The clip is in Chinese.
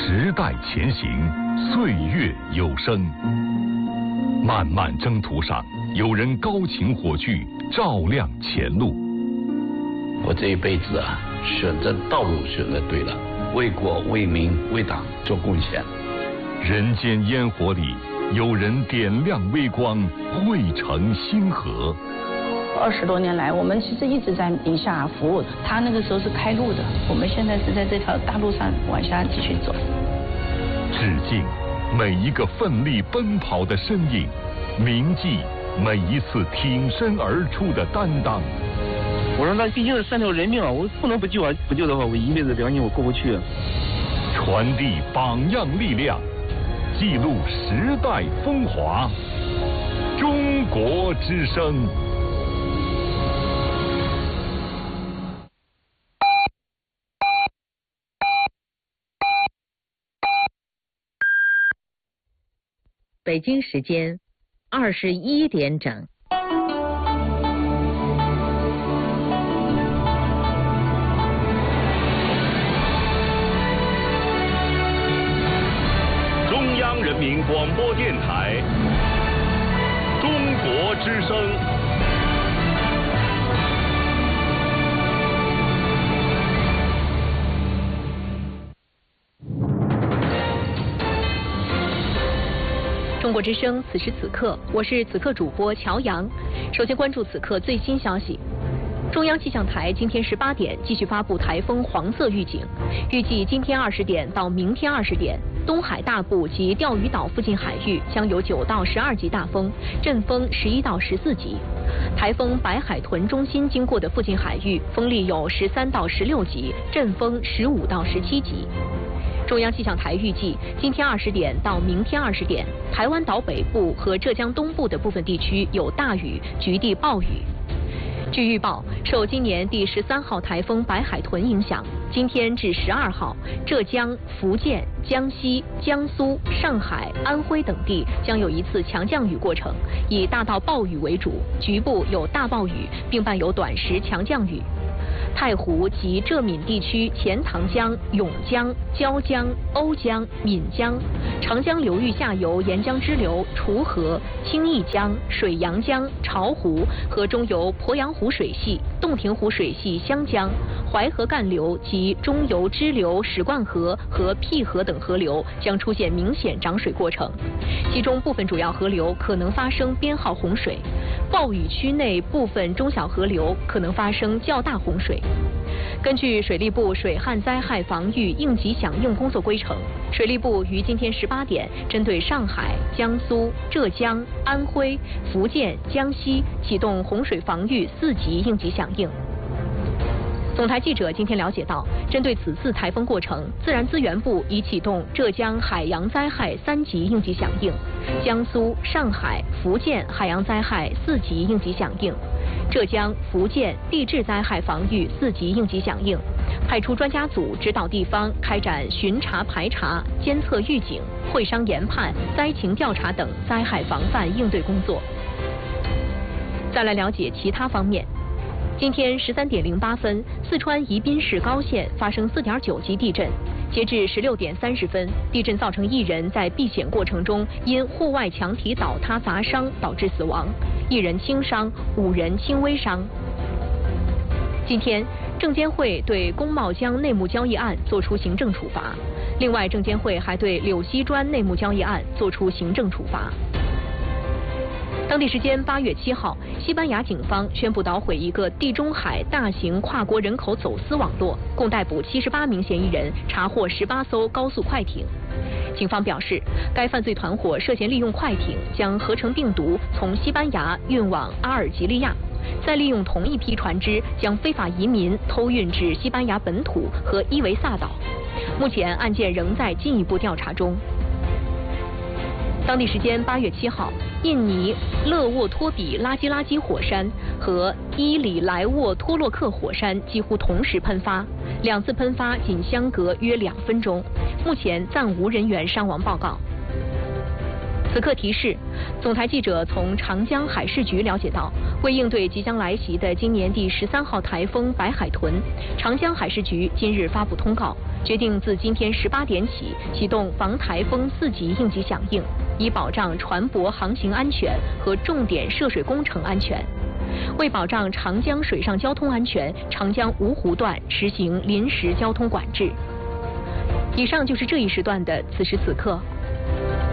时代前行，岁月有声。漫漫征途上，有人高擎火炬，照亮前路。 我这一辈子啊，选择道路选择对了，为国为民为党做贡献。 人间烟火里，有人点亮微光，汇成星河。 20多年来，我们其实一直在宁夏服务。他那个时候是开路的，我们现在是在这条大路上往下继续走。 致敬每一个奋力奔跑的身影，铭记每一次挺身而出的担当。 我说那毕竟是3条人命啊，我不能不救啊！不救的话，我一辈子良心我过不去。 传递榜样力量，记录时代风华。中国之声。 北京时间21点整。 中央人民广播电台，中国之声。 中国之声，此时此刻，我是此刻主播乔阳。首先关注此刻最新消息。中央气象台今天18点继续发布台风黄色预警，预计今天20点到明天20点，东海大部及钓鱼岛附近海域将有9到12级大风，阵风11到14级。台风白海豚中心经过的附近海域，风力有13到16级，阵风15到17级。中央气象台预计，今天20点到明天20点，台湾岛北部和浙江东部的部分地区有大雨，局地暴雨。据预报，受今年第13号台风白海豚影响，今天至12号，浙江、福建、江西、江苏、上海、安徽等地将有一次强降雨过程，以大到暴雨为主，局部有大暴雨，并伴有短时强降雨。太湖及浙闽地区钱塘江、永江、椒江、瓯江、岷江、长江流域下游沿江支流滁河、清义江、水阳江、巢湖和中游鄱阳湖水系、洞庭湖水系湘江、淮河干流及中游支流史灌河和辟河等河流将出现明显涨水过程，其中部分主要河流可能发生编号洪水，暴雨区内部分中小河流可能发生较大洪水。根据水利部水旱灾害防御应急响应工作规程，水利部于今天18点针对上海、江苏、浙江、安徽、福建、江西启动洪水防御4级应急响应。总台记者今天了解到，针对此次台风过程，自然资源部已启动浙江海洋灾害3级应急响应，江苏、上海、福建海洋灾害4级应急响应，浙江、福建地质灾害防御4级应急响应，派出专家组指导地方开展巡查排查、监测预警、会商研判、灾情调查等灾害防范应对工作。再来了解其他方面。今天13点08分，四川宜宾市高县发生4.9级地震。截至16点30分，地震造成1人在避险过程中因户外墙体倒塌砸伤导致死亡，1人轻伤，5人轻微伤。今天，证监会对龚茂江内幕交易案作出行政处罚，另外，证监会还对柳溪砖内幕交易案作出行政处罚。当地时间8月7号，西班牙警方宣布捣毁一个地中海大型跨国人口走私网络，共逮捕78名嫌疑人，查获18艘高速快艇。警方表示，该犯罪团伙涉嫌利用快艇将合成病毒从西班牙运往阿尔及利亚，再利用同一批船只将非法移民偷运至西班牙本土和伊维萨岛。目前案件仍在进一步调查中。当地时间8月7号，印尼勒沃托比拉基拉基火山和伊里莱沃托洛克火山几乎同时喷发，2次喷发仅相隔约2分钟，目前暂无人员伤亡报告。此刻提示，总台记者从长江海事局了解到，为应对即将来袭的今年第13号台风白海豚，长江海事局今日发布通告， 决定自今天18点起启动防台风4级应急响应，以保障船舶航行安全和重点涉水工程安全。为保障长江水上交通安全，长江芜湖段实行临时交通管制。以上就是这一时段的此时此刻。